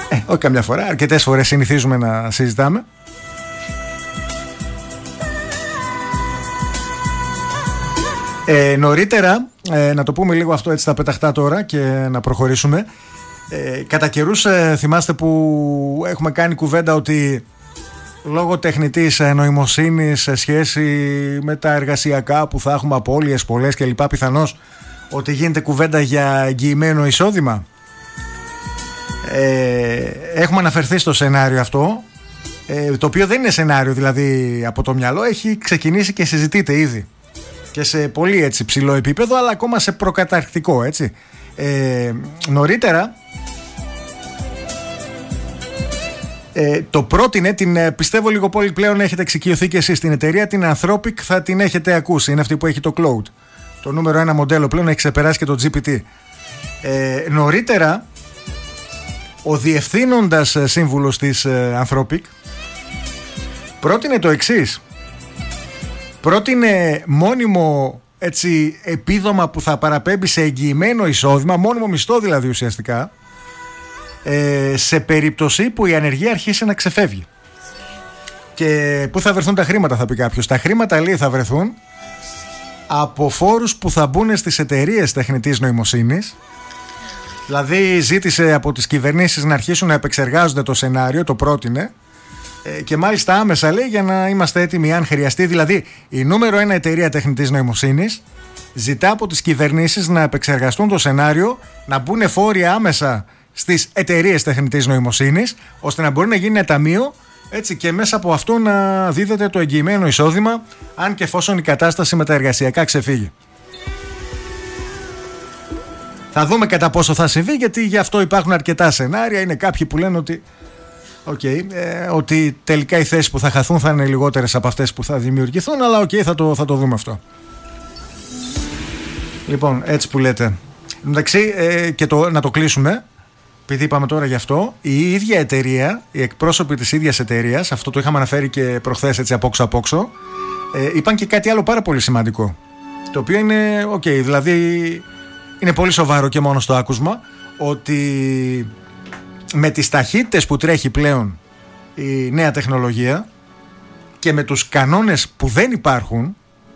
Όχι καμιά φορά, αρκετές φορές συνηθίζουμε να συζητάμε. Νωρίτερα, να το πούμε λίγο αυτό έτσι στα πεταχτά τώρα και να προχωρήσουμε. Κατά καιρούς θυμάστε που έχουμε κάνει κουβέντα ότι λόγω τεχνητής νοημοσύνης σε σχέση με τα εργασιακά που θα έχουμε απώλειες πολλές και λοιπά, πιθανώς ότι γίνεται κουβέντα για εγγυημένο εισόδημα. Έχουμε αναφερθεί στο σενάριο αυτό, το οποίο δεν είναι σενάριο δηλαδή από το μυαλό, έχει ξεκινήσει και συζητείται ήδη και σε πολύ έτσι ψηλό επίπεδο, αλλά ακόμα σε προκαταρκτικό, έτσι. Νωρίτερα το πρότεινε, την πιστεύω λίγο πολύ πλέον έχετε εξοικειωθεί και εσείς, την εταιρεία την Anthropic θα την έχετε ακούσει, είναι αυτή που έχει το Cloud, το νούμερο 1 μοντέλο πλέον, έχει ξεπεράσει και το GPT. Νωρίτερα ο διευθύνοντας σύμβουλος της Anthropic πρότεινε το εξής. Πρότεινε μόνιμο έτσι επίδομα που θα παραπέμπει σε εγγυημένο εισόδημα, μόνιμο μισθό δηλαδή ουσιαστικά, σε περίπτωση που η ανεργία αρχίσει να ξεφεύγει. Και πού θα βρεθούν τα χρήματα, θα πει κάποιος. Τα χρήματα λέει θα βρεθούν από φόρους που θα μπουν στις εταιρείες τεχνητής νοημοσύνης. Δηλαδή ζήτησε από τις κυβερνήσεις να αρχίσουν να επεξεργάζονται το σενάριο, το πρότεινε, και μάλιστα άμεσα λέει για να είμαστε έτοιμοι αν χρειαστεί. Δηλαδή η νούμερο 1 εταιρεία τεχνητής νοημοσύνης ζητά από τις κυβερνήσεις να επεξεργαστούν το σενάριο, να μπουν φόροι άμεσα στις εταιρείες τεχνητής νοημοσύνης, ώστε να μπορεί να γίνει ένα ταμείο, έτσι, και μέσα από αυτό να δίδεται το εγγυημένο εισόδημα, αν και εφόσον η κατάσταση με τα εργασιακά ξεφύγει. Θα δούμε κατά πόσο θα συμβεί, γιατί γι' αυτό υπάρχουν αρκετά σενάρια. Είναι κάποιοι που λένε ότι ότι τελικά οι θέσεις που θα χαθούν θα είναι λιγότερες από αυτές που θα δημιουργηθούν, αλλά θα το δούμε αυτό. Λοιπόν, έτσι που λέτε. Εντάξει, και να το κλείσουμε, επειδή είπαμε τώρα γι' αυτό, η ίδια εταιρεία, οι εκπρόσωποι της ίδιας εταιρείας, αυτό το είχαμε αναφέρει και προχθές έτσι απόξω, είπαν και κάτι άλλο πάρα πολύ σημαντικό, το οποίο είναι δηλαδή είναι πολύ σοβαρό και μόνο στο άκουσμα, ότι με τις ταχύτητες που τρέχει πλέον η νέα τεχνολογία και με τους κανόνες που δεν υπάρχουν,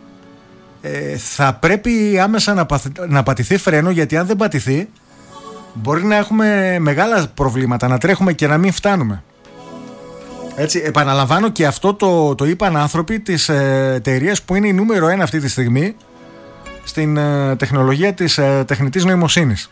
θα πρέπει άμεσα να πατηθεί φρένο, γιατί αν δεν πατηθεί μπορεί να έχουμε μεγάλα προβλήματα, να τρέχουμε και να μην φτάνουμε. Έτσι, επαναλαμβάνω, και αυτό το είπαν άνθρωποι της εταιρείας που είναι η νούμερο 1 αυτή τη στιγμή στην τεχνολογία της τεχνητής νοημοσύνης.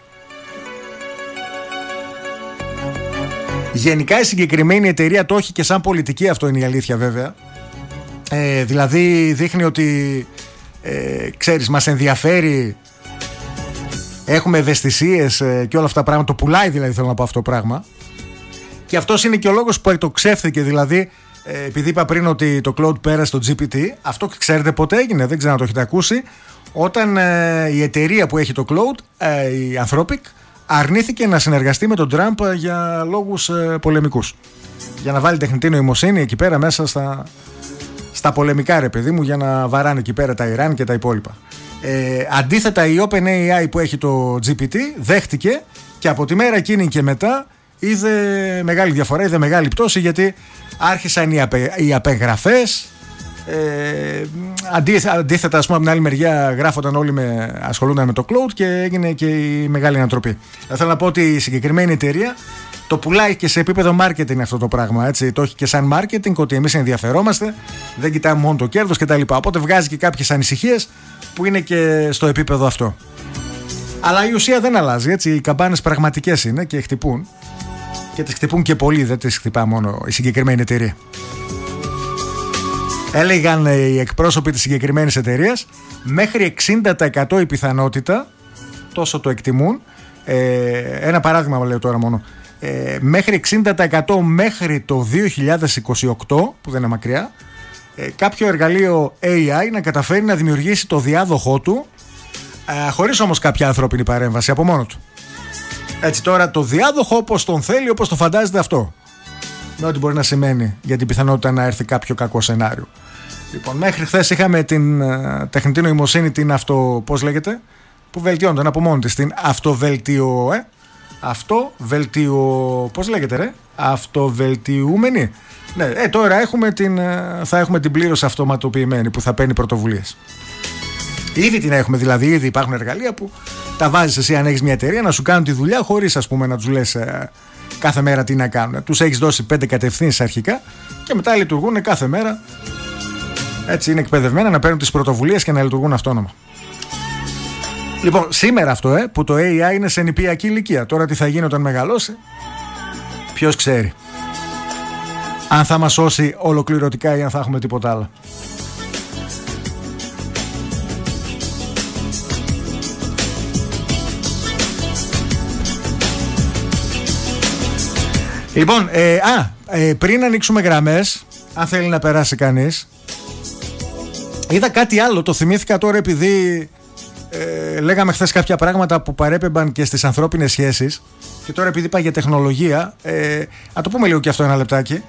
Γενικά η συγκεκριμένη εταιρεία το έχει και σαν πολιτική, αυτό είναι η αλήθεια βέβαια. Δηλαδή δείχνει ότι ξέρεις, μας ενδιαφέρει, έχουμε ευαισθησίες και όλα αυτά τα πράγματα, το πουλάει δηλαδή, θέλω να πω, αυτό το πράγμα. Και αυτός είναι και ο λόγος που εκτοξεύθηκε, δηλαδή επειδή είπα πριν ότι το Cloud πέρασε στο GPT, αυτό ξέρετε πότε έγινε, δεν ξέρω αν το έχετε ακούσει, όταν η εταιρεία που έχει το Cloud, η Anthropic, αρνήθηκε να συνεργαστεί με τον Τραμπ για λόγους πολεμικούς. Για να βάλει τεχνητή νοημοσύνη εκεί πέρα μέσα στα πολεμικά, ρε παιδί μου, για να βαράνε εκεί πέρα τα Ιράν και τα υπόλοιπα. Αντίθετα, η OpenAI που έχει το GPT δέχτηκε, και από τη μέρα εκείνη και μετά είδε μεγάλη διαφορά, είδε μεγάλη πτώση, γιατί άρχισαν οι απεγγραφές. Αντίθετα, ας πούμε, από την άλλη μεριά γράφονταν όλοι ασχολούνταν με το cloud και έγινε και η μεγάλη ανατροπή. Θέλω να πω ότι η συγκεκριμένη εταιρεία το πουλάει και σε επίπεδο marketing αυτό το πράγμα, έτσι. Το έχει και σαν marketing, ότι εμείς ενδιαφερόμαστε, δεν κοιτάμε μόνο το κέρδος κτλ. Οπότε βγάζει και κάποιες ανησυχίες που είναι και στο επίπεδο αυτό. Αλλά η ουσία δεν αλλάζει, έτσι. Οι καμπάνες πραγματικές είναι και χτυπούν. Και τις χτυπούν και πολύ, δεν τις χτυπά μόνο η συγκεκριμένη εταιρεία. Έλεγαν οι εκπρόσωποι της συγκεκριμένης εταιρείας, μέχρι 60% η πιθανότητα, τόσο το εκτιμούν, ένα παράδειγμα λέω τώρα μόνο, μέχρι 60% μέχρι το 2028, που δεν είναι μακριά, κάποιο εργαλείο AI να καταφέρει να δημιουργήσει το διάδοχό του, χωρίς όμως κάποια ανθρώπινη παρέμβαση, από μόνο του. Έτσι, τώρα το διάδοχο όπως τον θέλει, όπως το φαντάζεται αυτό, με ό,τι μπορεί να σημαίνει για την πιθανότητα να έρθει κάποιο κακό σενάριο. Λοιπόν, μέχρι χθες είχαμε την τεχνητή νοημοσύνη, την πώς λέγεται, που βελτιώνονταν από μόνη της, την Πώς λέγεται ρε? Αυτοβελτιούμενη. Ναι, τώρα θα έχουμε την πλήρως αυτοματοποιημένη που θα παίρνει πρωτοβουλίες. Ήδη την έχουμε, δηλαδή ήδη υπάρχουν εργαλεία που τα βάζεις εσύ αν έχεις μια εταιρεία να σου κάνουν τη δουλειά χωρίς ας πούμε να τους λες κάθε μέρα τι να κάνουν. Τους έχεις δώσει 5 κατευθύνσεις αρχικά και μετά λειτουργούν κάθε μέρα. Έτσι είναι εκπαιδευμένα να παίρνουν τις πρωτοβουλίες και να λειτουργούν αυτόνομα. Λοιπόν, σήμερα αυτό που το AI είναι σε νηπιακή ηλικία. Τώρα τι θα γίνει όταν μεγαλώσει, ποιος ξέρει. Αν θα μας σώσει ολοκληρωτικά ή αν θα έχουμε τίποτα άλλο. Λοιπόν, πριν ανοίξουμε γραμμές, αν θέλει να περάσει κανείς, είδα κάτι άλλο, το θυμήθηκα τώρα επειδή λέγαμε χθες κάποια πράγματα που παρέπεμπαν και στις ανθρώπινες σχέσεις και τώρα επειδή είπα για τεχνολογία, να το πούμε λίγο και αυτό ένα λεπτάκι.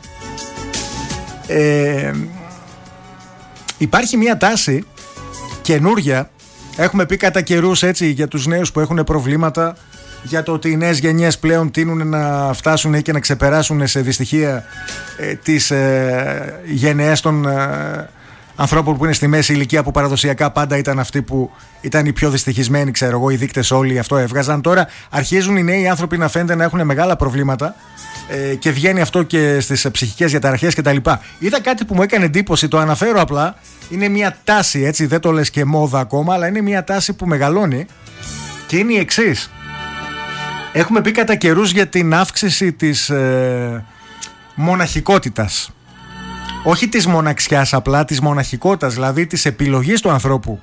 Υπάρχει μια τάση καινούρια, έχουμε πει κατά καιρούς έτσι για τους νέους που έχουν προβλήματα, για το ότι οι νέες γενιές πλέον τείνουν να φτάσουν και να ξεπεράσουν σε δυστυχία τις γενναίες των ανθρώπων που είναι στη μέση ηλικία, που παραδοσιακά πάντα ήταν αυτοί που ήταν οι πιο δυστυχισμένοι, ξέρω εγώ, οι δείκτες όλοι αυτό έβγαζαν. Τώρα αρχίζουν οι νέοι άνθρωποι να φαίνεται να έχουν μεγάλα προβλήματα και βγαίνει αυτό και στις ψυχικές διαταραχές κτλ. Είδα κάτι που μου έκανε εντύπωση, το αναφέρω απλά. Είναι μια τάση, έτσι, δεν το λες και μόδα ακόμα, αλλά είναι μια τάση που μεγαλώνει και είναι η εξής. Έχουμε πει κατά καιρούς για την αύξηση της μοναχικότητας. Όχι της μοναξιάς απλά, της μοναχικότητας, δηλαδή της επιλογής του ανθρώπου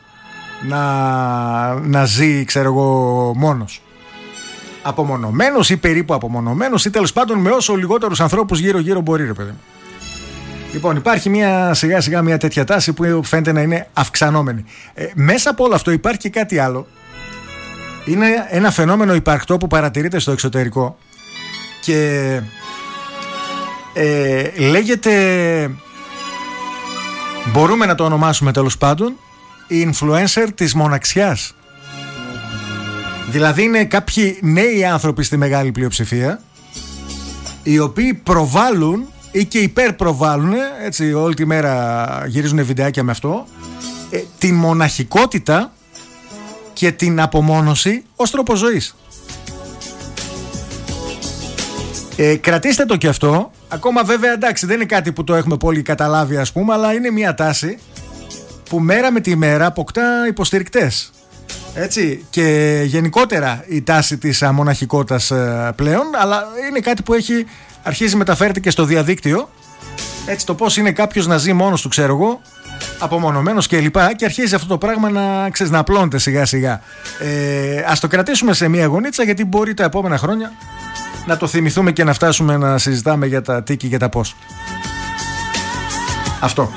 να ζει, ξέρω εγώ, μόνος. Απομονωμένος ή περίπου απομονωμένος ή τέλος πάντων με όσο λιγότερους ανθρώπους γύρω-γύρω μπορεί, ρε παιδί. Λοιπόν, υπάρχει σιγά σιγά μια τέτοια τάση που φαίνεται να είναι αυξανόμενη. Μέσα από όλο αυτό υπάρχει και κάτι άλλο. Είναι ένα φαινόμενο υπαρκτό που παρατηρείται στο εξωτερικό και λέγεται, μπορούμε να το ονομάσουμε τέλος πάντων, η influencer της μοναξιάς. Δηλαδή είναι κάποιοι νέοι άνθρωποι στη μεγάλη πλειοψηφία, οι οποίοι προβάλλουν ή και υπερπροβάλλουν, έτσι όλη τη μέρα γυρίζουν βιντεάκια με αυτό, την μοναχικότητα και την απομόνωση ως τρόπο ζωής. Κρατήστε το και αυτό. Ακόμα βέβαια εντάξει δεν είναι κάτι που το έχουμε πολύ καταλάβει ας πούμε, αλλά είναι μια τάση που μέρα με τη μέρα αποκτά υποστηρικτές. Έτσι, και γενικότερα η τάση της μοναχικότητας πλέον, αλλά είναι κάτι που αρχίζει μεταφέρεται και στο διαδίκτυο. Έτσι, το πώς είναι κάποιος να ζει μόνος του, ξέρω εγώ, απομονωμένος και λοιπά, και αρχίζει αυτό το πράγμα να απλώνεται σιγά σιγά. Ας το κρατήσουμε σε μια γωνίτσα, γιατί μπορεί τα επόμενα χρόνια να το θυμηθούμε και να φτάσουμε να συζητάμε για τα τι και για τα πώς. Αυτό.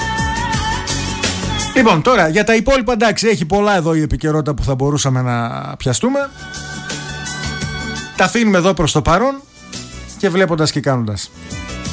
Λοιπόν, τώρα για τα υπόλοιπα, εντάξει, έχει πολλά εδώ η επικαιρότητα που θα μπορούσαμε να πιαστούμε. Τα αφήνουμε εδώ προς το παρόν και βλέποντας και κάνοντας.